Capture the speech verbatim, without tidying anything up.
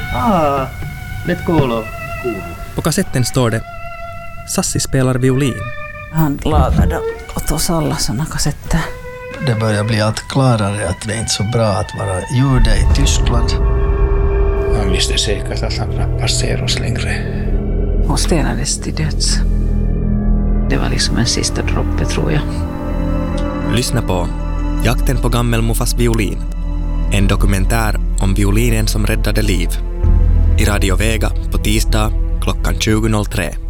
Ah, det kuuluu. På kassetten står det Sassi spelar violin. Han lagade åt oss alla sådana kassetter. Det börjar bli allt klarare att det är inte så bra att vara jude i Tyskland. Han visste säkert att han knappast ser oss längre. Hon stenades till döds. Det var liksom en sista droppe, tror jag. Lyssna på Jakten på gammelmuffas violin. En dokumentär om violinen som räddade liv. I Radio Vega på tisdag klockan tjugo noll tre.